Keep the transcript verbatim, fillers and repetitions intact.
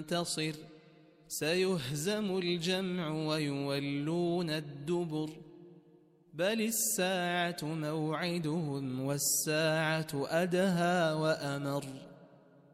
ينتصر سيهزم الجمع ويولون الدبر بل الساعة موعدهم والساعة أدهى وأمر